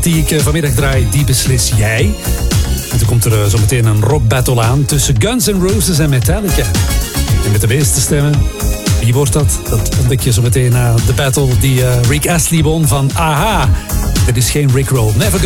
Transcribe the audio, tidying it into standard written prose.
die ik vanmiddag draai, die beslis jij. En toen komt er zo meteen een rock battle aan tussen Guns N' Roses en Metallica. En met de meeste stemmen, wie wordt dat? Dat ontdek je zo meteen na de battle die Rick Astley won van AHA. Dit is geen Rickroll. Never Go